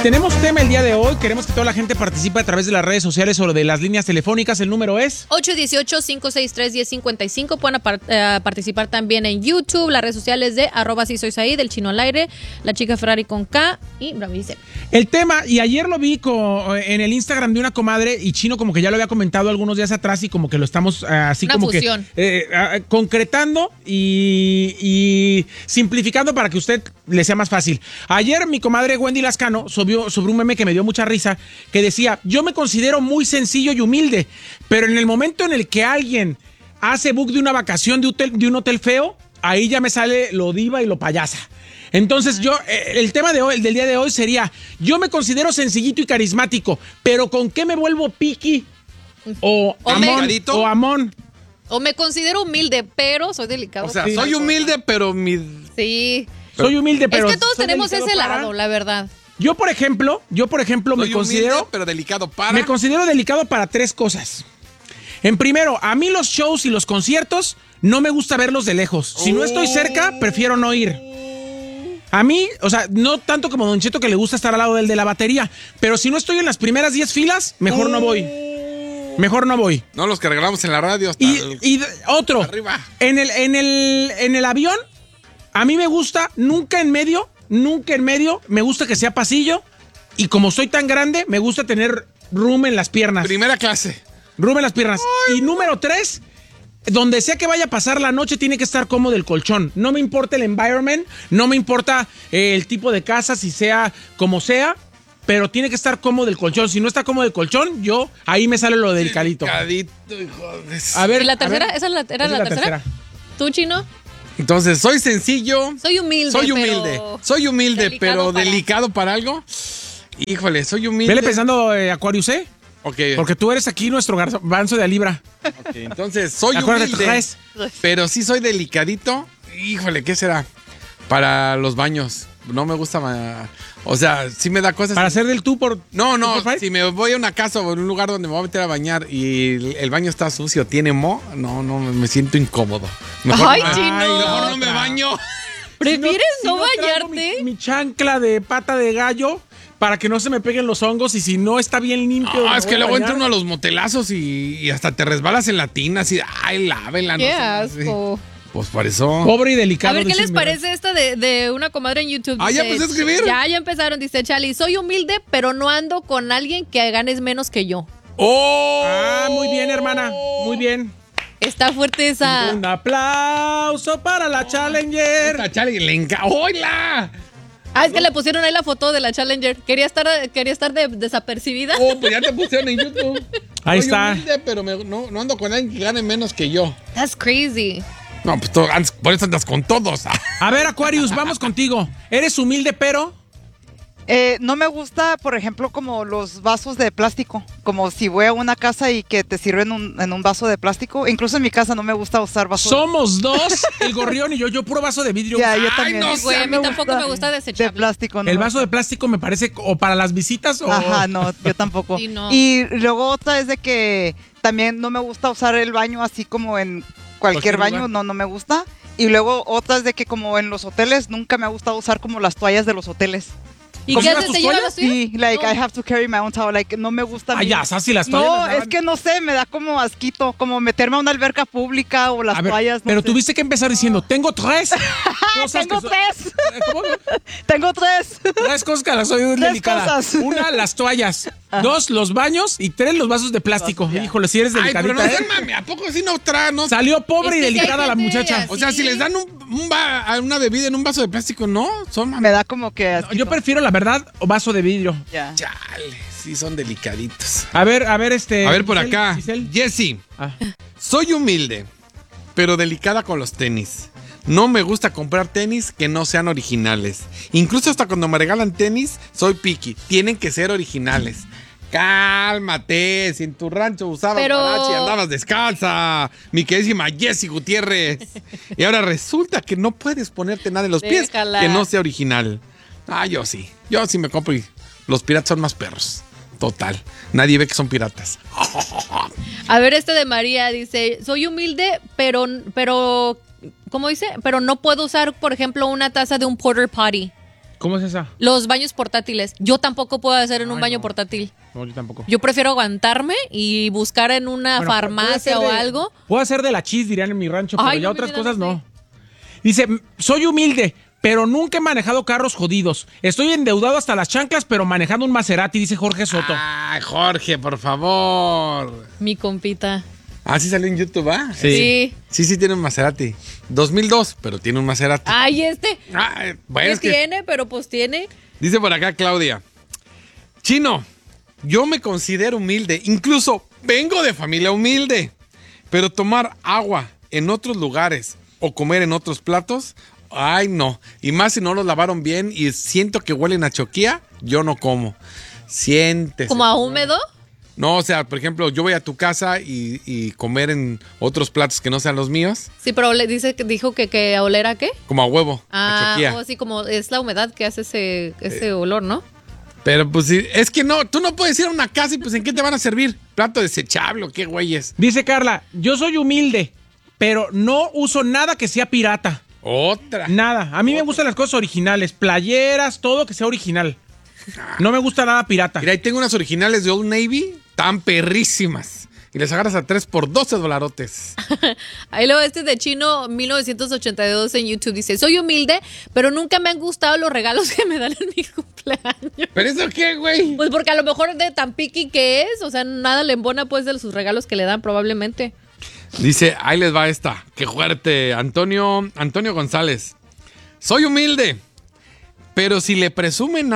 tenemos tema el día de hoy. Queremos que toda la gente participe a través de las redes sociales o de las líneas telefónicas. El número es 818-563-1055. Pueden participar también en YouTube, las redes sociales de @sisoysaid, el Chino al aire, la chica Ferrari con K y Bravice. el tema. Y ayer lo vi en el Instagram de una comadre y Chino como que ya lo había comentado algunos días atrás y como que lo estamos así Una como fusión. que concretando y simplificando para que usted le sea más fácil. Ayer mi comadre Wendy Lascano subió un meme que me dio mucha risa, que decía: yo me considero muy sencillo y humilde, pero en el momento en el que alguien hace book de una vacación de un hotel feo, ahí ya me sale lo diva y lo payasa. Entonces el tema del día de hoy sería: yo me considero sencillito y carismático, pero ¿con qué me vuelvo piqui? O amón. O me considero humilde, pero soy delicado. O sea, soy humilde, pero Sí. Soy humilde, pero es que todos tenemos ese para... lado, la verdad. Yo, por ejemplo, me considero... humilde, pero delicado para... Me considero delicado para tres cosas. En primero, a mí los shows y los conciertos no me gusta verlos de lejos. Si no estoy cerca, prefiero no ir. A mí, o sea, no tanto como Don Cheto, que le gusta estar al lado del de la batería, pero si no estoy en las primeras 10 filas, mejor no voy. Mejor no voy. No, los que regalamos en la radio. Hasta Y otro, arriba. En el avión, a mí me gusta nunca en medio, me gusta que sea pasillo, y como soy tan grande, me gusta tener room en las piernas. Primera clase. Room en las piernas. Y número 3, donde sea que vaya a pasar la noche, tiene que estar cómodo el colchón. No me importa el environment, no me importa el tipo de casa, si sea como sea, pero tiene que estar cómodo el colchón. Si no está cómodo el colchón, ahí me sale lo delicadito. Delicadito, hijo de... A ver, ¿Y la tercera? a ver. ¿Esa era la tercera? ¿Tú, Chino? Entonces, soy sencillo. Soy humilde, Soy humilde, delicado pero para... delicado para algo. Híjole, soy humilde. Vele pensando, Aquarius, ¿eh? Ok. Porque tú eres aquí nuestro garbanzo de a libra. Ok, entonces, soy Acuérdate, humilde, traes. pero sí soy delicadito. Híjole, ¿qué será? Para los baños. No me gusta... O sea, sí me da cosas... Para hacer del tú por... No, ¿por si me voy a una casa o a un lugar donde me voy a meter a bañar y el baño está sucio, tiene moho, no, me siento incómodo. ¡Ay, Chino! Mejor no me baño. ¿Prefieres no traigo bañarte? mi chancla de pata de gallo para que no se me peguen los hongos, y si no está bien limpio... No, me es voy que a luego bañar. entra uno a los motelazos y hasta te resbalas en la tina, así, ay, lávenla. ¡Qué no sé. asco! Pues por eso. Pobre y delicado. A ver, ¿qué dice les mi parece esta de una comadre en YouTube? Ah, ya Dice, empecé a escribir. Ya empezaron, dice Chali. Soy humilde, pero no ando con alguien que ganes menos que yo. ¡Oh! Ah, muy bien, hermana. Muy bien. Está fuerte esa. Un aplauso para la Challenger. Esta Chale, le ¡Hola! Ah, es que le pusieron ahí la foto de la Challenger. Quería estar desapercibida. Oh, pues ya te pusieron en YouTube. Ahí Soy está. humilde, pero no ando con alguien que gane menos que yo. That's crazy. No, pues por eso andas con todos. A ver, Aquarius, vamos contigo. Eres humilde, pero... No me gusta, por ejemplo, como los vasos de plástico. Como si voy a una casa y que te sirven en un vaso de plástico. Incluso en mi casa no me gusta usar vasos. Somos dos, el gorrión y yo puro vaso de vidrio. Ya, yo también. no Ay, güey, a mí tampoco me gusta de desechable. plástico, ¿no? El vaso de plástico me parece o para las visitas o... Ajá, no, yo tampoco. Sí, no. Y luego otra es de que también no me gusta usar el baño así como en cualquier baño, lugar. no me gusta. Y luego otra es de que como en los hoteles nunca me ha gustado usar como las toallas de los hoteles. ¿Y ¿Cómo qué llevas haces? tus ¿Te llevan toallas? las tuyas? Sí, like No. I have to carry my own towel, like no me gusta. a mí. Ay, ya, así las toallas. No, las lavan. es que no sé, me da como asquito, como meterme a una alberca pública o las A ver, toallas. No pero sé. tuviste que empezar diciendo, tengo tres cosas Tengo que tres. ¿Cómo? Tengo tres. Tres cosas que las soy Tres delicada. cosas. Una, las toallas. Dos, los baños. Y tres, los vasos de plástico. Híjole, si eres Ay, pero delicadita, no ¿eh? sean mami, ¿a poco sí no traen? No? Salió pobre Es y que sí hay delicada la gente muchacha. así. O sea, si les dan una bebida en un vaso de plástico, no, son mami. Me da como que No, yo prefiero, la verdad, vaso de vidrio. Ya. Chale, sí son delicaditos. A ver, A ver por Giselle, acá. Giselle. Jessy, Ah. soy humilde, pero delicada con los tenis. No me gusta comprar tenis que no sean originales. Incluso hasta cuando me regalan tenis, soy picky. Tienen que ser originales. Cálmate, si en tu rancho usabas Pero- guarache y andabas descalza, mi queridísima Jessy Gutiérrez. Y ahora resulta que no puedes ponerte nada en los pies Déjala. que no sea original. Ah, yo sí me compro y los piratas son más perros. Total, nadie ve que son piratas. A ver, este de María dice, soy humilde, pero, ¿cómo dice? Pero no puedo usar, por ejemplo, una taza de un porter potty. ¿Cómo es esa? Los baños portátiles. Yo tampoco puedo hacer en un Ay, baño no. portátil. No, yo tampoco. Yo prefiero aguantarme y buscar en una Bueno, farmacia o algo. Puedo hacer de la chis, dirían en mi rancho, pero Ay, ya no, otras mi vida, cosas no no. sé. Dice, soy humilde, pero nunca he manejado carros jodidos. Estoy endeudado hasta las chanclas, pero manejando un Maserati, dice Jorge Soto. Ay, Jorge, por favor. Mi compita. Ah, sí salió en YouTube, ¿ah? Sí. Sí, tiene un Maserati. 2002, pero tiene un Maserati. Ay, Bueno, ¿qué es que tiene? Pero pues tiene. dice por acá Claudia. Chino, yo me considero humilde. Incluso vengo de familia humilde. Pero tomar agua en otros lugares o comer en otros platos, ay no. Y más si no los lavaron bien y siento que huelen a choquía, yo no como. Siéntese. ¿Como a húmedo? No, o sea, por ejemplo, yo voy a tu casa y comer en otros platos que no sean los míos, Sí, pero dijo que a oler a qué. como a huevo, a choquía. O sí, como es la humedad que hace ese olor, ¿no? Pero pues sí, es que no, tú no puedes ir a una casa y pues ¿en qué te van a servir? ¿Plato desechable o qué güeyes? Dice Carla, yo soy humilde, pero no uso nada que sea pirata. Otra. Nada. A mí me gustan las cosas originales, playeras, todo que sea original. No me gusta nada pirata. Mira, ahí tengo unas originales de Old Navy, tan perrísimas. Y les agarras a 3 por $12. Ahí luego de Chino 1982 en YouTube dice, soy humilde, pero nunca me han gustado los regalos que me dan en mi cumpleaños. ¿Pero eso qué, güey? Pues porque a lo mejor de tan piqui que es, o sea, nada le embona pues de sus regalos que le dan probablemente. Dice, ahí les va esta. Qué fuerte. Antonio González. Soy humilde. Pero si le presumen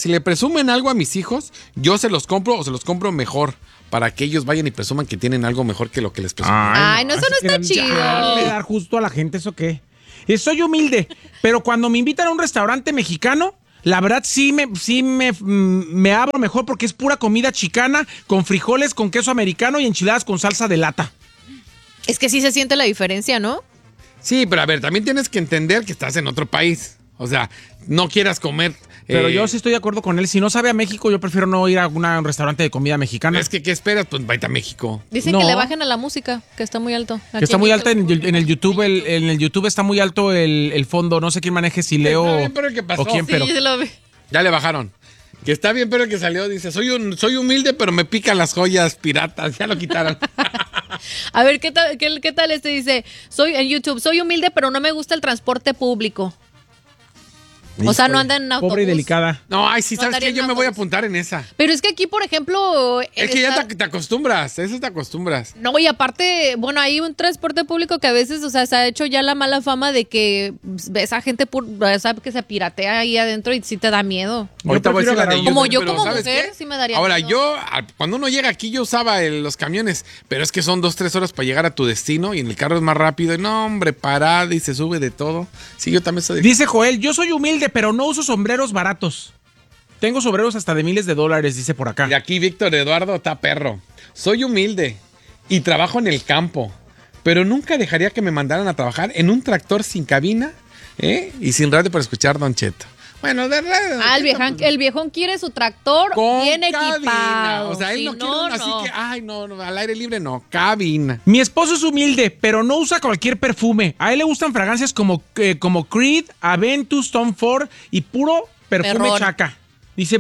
algo a mis hijos, yo se los compro o se los compro mejor. Para que ellos vayan y presuman que tienen algo mejor que lo que les presumen. Ay, no, eso no así está que chido. darle dar justo a la gente, ¿eso qué? Soy humilde, pero cuando me invitan a un restaurante mexicano, la verdad sí me abro mejor porque es pura comida chicana, con frijoles, con queso americano y enchiladas con salsa de lata. Es que sí se siente la diferencia, ¿no? Sí, pero a ver, también tienes que entender que estás en otro país. O sea, no quieras comer. Pero yo sí estoy de acuerdo con él. Si no sabe a México, yo prefiero no ir a un restaurante de comida mexicana. Es que, ¿qué esperas? Pues vete a México. Dicen No. que le bajen a la música, que está muy alto. Que está muy alta en el YouTube. En el YouTube está muy alto el fondo. No sé quién maneje, si Leo Está bien, pero el que pasó. o quién, Sí, pero yo lo vi. Ya le bajaron. Que está bien, pero el que salió dice, soy humilde, pero me pican las joyas piratas. Ya lo quitaron. A ver, ¿qué tal dice? En YouTube, soy humilde, pero no me gusta el transporte público. O sea, no anda en autobús. pobre y delicada. No, ay, sí, No ¿sabes andaría qué? en Yo me voy a autobús. apuntar en esa. Pero es que aquí, por ejemplo... Es que ya te acostumbras, eso te acostumbras. No, y aparte, bueno, hay un transporte público que a veces, o sea, se ha hecho ya la mala fama de que ves a gente que se piratea ahí adentro y sí te da miedo. Ahorita voy a decir la de agarrar- Como YouTube, yo pero como ¿sabes mujer, qué? sí me daría Ahora, miedo. cuando uno llega aquí, yo usaba los camiones, pero es que son 2-3 horas para llegar a tu destino y en el carro es más rápido. Y no, hombre, parada y se sube de todo. Sí, yo también soy... Dice Joel, yo soy humilde, pero no uso sombreros baratos. Tengo sombreros hasta de miles de dólares, dice por acá. Y aquí Víctor Eduardo está perro. Soy humilde y trabajo en el campo, pero nunca dejaría que me mandaran a trabajar en un tractor sin cabina, y sin radio para escuchar Don Cheto. Bueno, de radio. El viejón quiere su tractor Con bien cabina. equipado. O sea, él Si no quiere uno así que, ay, no, al aire libre no, cabina. Mi esposo es humilde, pero no usa cualquier perfume. A él le gustan fragancias como Creed, Aventus, Tom Ford y puro perfume Perrón. chaca. Dice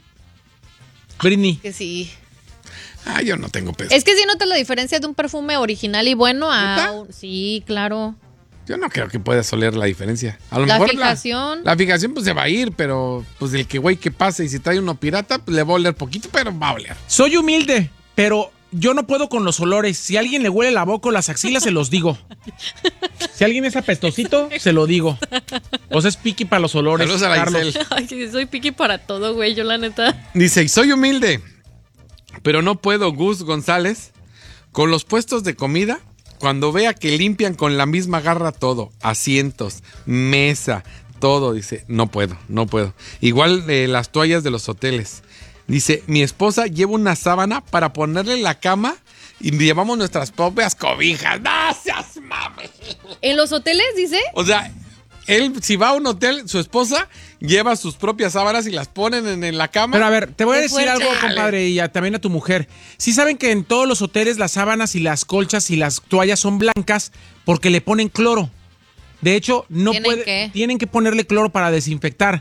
Britney. Que sí. Ah, yo no tengo peso. Es que sí notas la diferencia de un perfume original y bueno a... ¿Neta? Sí, claro. Yo no creo que puedas oler la diferencia. A lo La mejor fijación. La fijación pues se va a ir, pero pues el que güey que pase y si trae uno pirata, pues le va a oler poquito, pero va a oler. Soy humilde, pero yo no puedo con los olores. Si a alguien le huele la boca o las axilas, se los digo. Si alguien es apestosito, se lo digo. O sea, es piqui para los olores. Saludos a la Carlos. Isel. Ay, sí, soy piqui para todo, güey, yo la neta. Dice, y soy humilde, pero no puedo, Gus González, con los puestos de comida, cuando vea que limpian con la misma garra todo, asientos, mesa, todo, dice, no puedo. Igual las toallas de los hoteles. Dice, mi esposa lleva una sábana para ponerle en la cama y llevamos nuestras propias cobijas. ¡No seas mame! ¿En los hoteles, dice? O sea, él, si va a un hotel, su esposa lleva sus propias sábanas y las ponen en la cama. Pero a ver, te voy a Qué decir fuerte. algo, compadre, y también a tu mujer. Sí saben que en todos los hoteles las sábanas y las colchas y las toallas son blancas porque le ponen cloro. De hecho, ¿Tienen qué? tienen que ponerle cloro para desinfectar.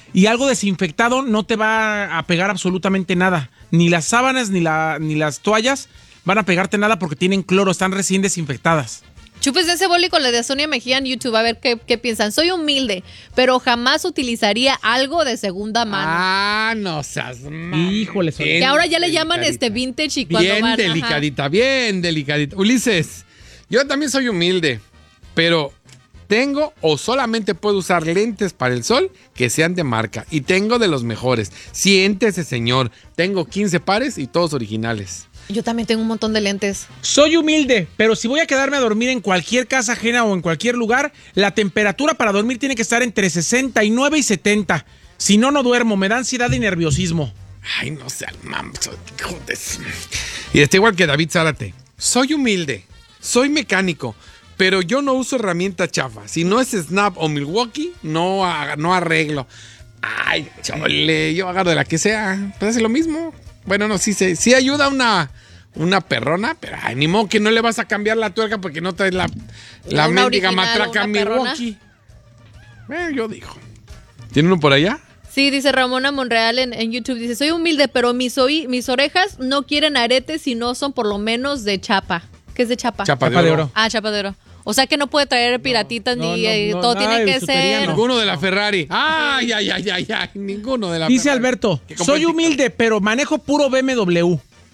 y algo desinfectado no te va a pegar absolutamente nada. Ni las sábanas ni las toallas van a pegarte nada porque tienen cloro, están recién desinfectadas. Chupes ese boli con la de Sonia Mejía en YouTube, a ver qué piensan. Soy humilde, pero jamás utilizaría algo de segunda mano. Ah, no seas mal. Híjole, Sonia. Que ahora ya le llaman vintage y cuando Bien van... delicadita, bien delicadita. Ulises, yo también soy humilde, pero tengo o solamente puedo usar lentes para el sol que sean de marca. Y tengo de los mejores. Siéntese, señor. Tengo 15 pares y todos originales. Yo también tengo un montón de lentes. Soy humilde, pero si voy a quedarme a dormir en cualquier casa ajena o en cualquier lugar, la temperatura para dormir tiene que estar entre 69 y 70. Si no, no duermo, me da ansiedad y nerviosismo. Ay, no seas mamso, hijo de... Y está igual que David Zárate. Soy humilde, soy mecánico, pero yo no uso herramienta chafa. Si no es Snap o Milwaukee, no arreglo. Ay, chole, yo agarro de la que sea. Pues hace lo mismo. Bueno, no, sí ayuda una perrona, pero ay, ni modo que no le vas a cambiar la tuerca porque no traes la mendiga matraca Milwaukee. Yo digo. ¿Tiene uno por allá? Sí, dice Ramona Monreal en YouTube, dice, soy humilde, pero mis orejas no quieren aretes si no son por lo menos de chapa. ¿Qué es de chapa? Chapa de oro. Ah, chapa de oro. O sea que no puede traer piratitas ni todo tiene que ser... Ninguno de la Ferrari. Ay, ninguno de la Dice Ferrari. Alberto, soy humilde, pero manejo puro BMW.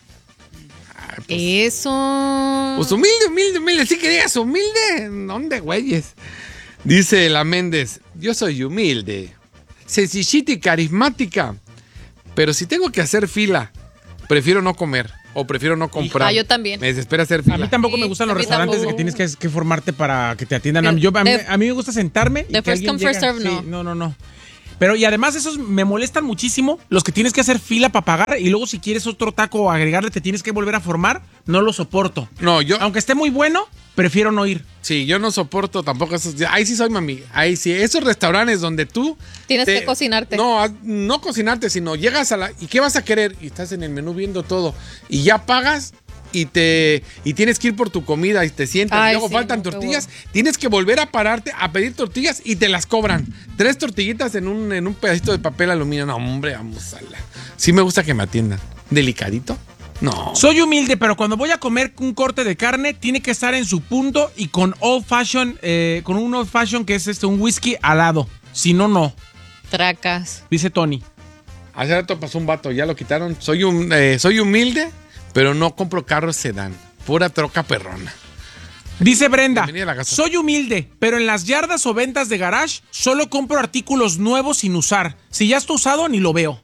Eso. Pues humilde. ¿Sí que digas humilde? ¿Dónde, güeyes? Dice la Méndez, yo soy humilde, sencillita y carismática, pero si tengo que hacer fila, prefiero no comer o prefiero no comprar. Yo también. Me desespera hacer A fila. mí tampoco me gustan los restaurantes de que tienes que formarte para que te atiendan. A mí me gusta sentarme y que first alguien come, first llega. serve, Sí, no. Pero y además esos me molestan muchísimo los que tienes que hacer fila para pagar y luego si quieres otro taco o agregarle te tienes que volver a formar. No lo soporto. No, yo... Aunque esté muy bueno, prefiero no ir. Sí, yo no soporto tampoco esos... Ahí sí soy mami. Ahí sí. Esos restaurantes donde tú... Tienes que cocinarte. No cocinarte, sino llegas a la... ¿Y qué vas a querer? Y estás en el menú viendo todo. Y ya pagas y tienes que ir por tu comida y te sientas. Ay, y luego sí, faltan no, tortillas. Tienes que volver a pararte a pedir tortillas y te las cobran. 3 tortillitas en un pedacito de papel aluminio. No, hombre, vamos a la... Sí me gusta que me atiendan. ¿Delicadito? No. Soy humilde, pero cuando voy a comer un corte de carne, tiene que estar en su punto y con old fashion, con un old fashion que es un whisky al lado. Si no, no. Tracas. Dice Tony. Hace rato pasó un vato, ya lo quitaron. Soy humilde, pero no compro carros sedán. Pura troca perrona. Dice Brenda, Bienvenida a la casa. soy humilde, pero en las yardas o ventas de garage solo compro artículos nuevos sin usar. Si ya está usado, ni lo veo.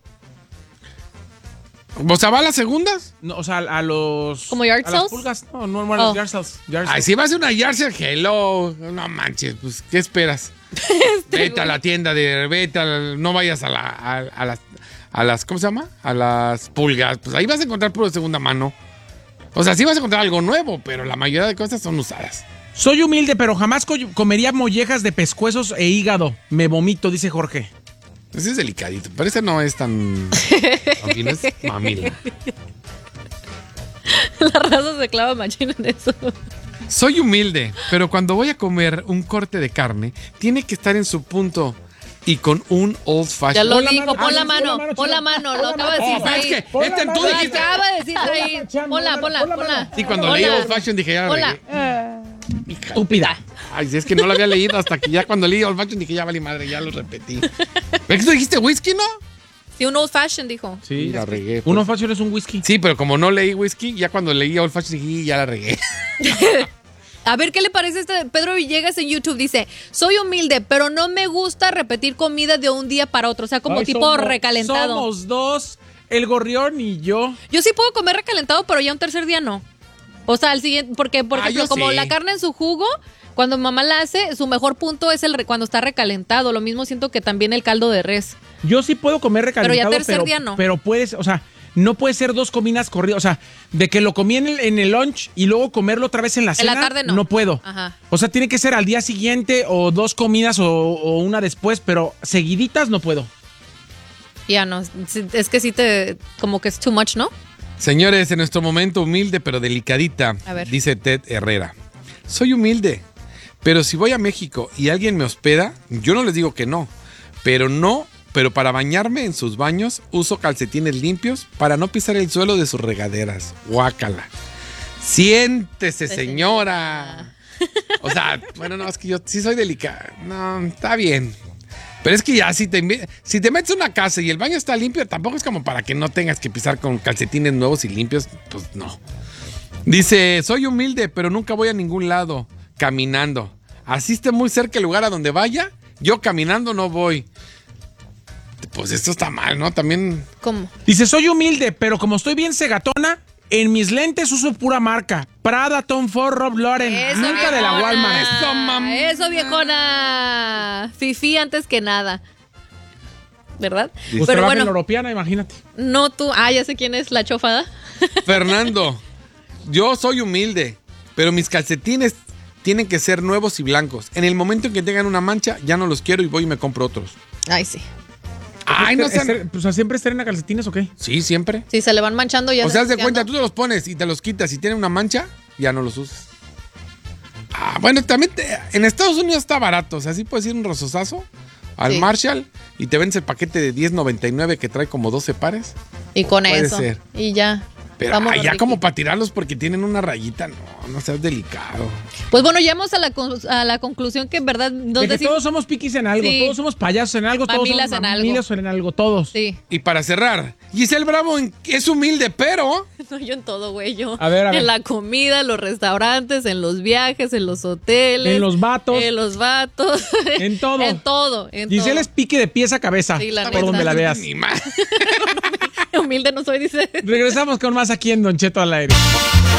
O sea, ¿va a las segundas? No, o sea, a los... ¿Como yard a las sales? pulgas. No, a los yard sales. Ay, si vas a una yard sale, hello. No manches, pues, ¿qué esperas? Vete a la tienda no vayas a las, ¿cómo se llama? A las pulgas. Pues ahí vas a encontrar puro de segunda mano. O sea, sí vas a encontrar algo nuevo, pero la mayoría de cosas son usadas. Soy humilde, pero jamás comería mollejas de pescuezos e hígado. Me vomito, dice Jorge. Ese es delicadito, pero ese no es tan... También es mamila. La raza se clava machín en eso. Soy humilde, pero cuando voy a comer un corte de carne, tiene que estar en su punto y con un old fashion. Ya lo Pon la dijo, mano, pon la pon la mano, mano, pon la chino. mano, Pon lo la acaba de mano. decir Es ahí. que Pon la tú mano. Lo dijiste... acaba de decir ahí. Ponla. Sí, cuando leí old fashion dije, ya la Ponla. regué. Estúpida. Ay, si es que no lo había leído hasta que ya cuando leí old fashion dije, ya vale madre, ya lo repetí. ¿Ves que tú dijiste whisky, no? Sí, un old fashion, dijo. Sí, la regué. Un old fashion es un whisky. Sí, pero como no leí whisky, ya cuando leí old fashion dije, ya la regué. A ver, ¿qué le parece este Pedro Villegas en YouTube? Dice, soy humilde, pero no me gusta repetir comida de un día para otro. O sea, como Ay, tipo recalentado. Somos dos, el gorrión y yo. Yo sí puedo comer recalentado, pero ya un tercer día no. O sea, al siguiente, porque por ejemplo, yo como sí. la carne en su jugo, cuando mamá la hace, su mejor punto es cuando está recalentado. Lo mismo siento que también el caldo de res. Yo sí puedo comer recalentado, Pero ya tercer día no. Pero puedes, o sea, no puede ser 2 comidas corridas. O sea, de que lo comí en el lunch y luego comerlo otra vez en la cena. En la tarde no. No puedo. Ajá. O sea, tiene que ser al día siguiente o 2 comidas o una después, pero seguiditas no puedo. Ya no, es que sí como que es too much, ¿no? Señores, en nuestro momento humilde pero delicadita, A ver. dice Ted Herrera. Soy humilde, pero si voy a México y alguien me hospeda, yo no les digo que no, pero no pero para bañarme en sus baños uso calcetines limpios para no pisar el suelo de sus regaderas. Guácala. Siéntese, señora. O sea, bueno, no, es que yo sí soy delicada. No, está bien. Pero es que ya, si te metes a una casa y el baño está limpio, tampoco es como para que no tengas que pisar con calcetines nuevos y limpios. Pues no. Dice, soy humilde, pero nunca voy a ningún lado caminando. Así esté muy cerca el lugar a donde vaya, yo caminando no voy. Pues esto está mal, ¿no? También... ¿Cómo? Dice, soy humilde, pero como estoy bien cegatona, en mis lentes uso pura marca. Prada, Tom Ford, Rob Lauren. Nunca de la Walmart. Eso, mamá. Eso, viejona. Fifi antes que nada. ¿Verdad? Pues trabaja en la europeana, imagínate. No tú. Ah, ya sé quién es la chofada. Fernando, yo soy humilde, pero mis calcetines tienen que ser nuevos y blancos. En el momento en que tengan una mancha, ya no los quiero y voy y me compro otros. Ay, sí. Ay, no sé. Pues siempre estrena calcetines o qué. Sí, siempre. Si se le van manchando ya. O sea, haz de ya cuenta, no. tú te los pones y te los quitas y tienen una mancha, ya no los usas. Ah, bueno, también en Estados Unidos está barato. O sea, sí puedes ir un rososazo al Sí. Marshall y te vendes el paquete de $10.99 que trae como 12 pares. Y con Puede eso. ser. Y ya. Pero Vámonos, ya Ricky. como para tirarlos porque tienen una rayita, no seas delicado. Pues bueno, llegamos a la conclusión que en verdad De que todos somos piquis en algo, Sí. todos somos payasos en algo, todos Mamilas somos en algo. mamilas en algo, todos. Sí. Y para cerrar, Giselle Bravo es humilde, pero... No, yo en todo, güey. Yo. A ver. En la comida, en los restaurantes, en los viajes, en los hoteles. En los vatos. En los vatos. En todo. En todo. En Giselle todo. es pique de pies a cabeza, Sí, la por neta. donde la veas. Ni más. Humilde no soy, dice. Regresamos con más aquí en Don Cheto al aire.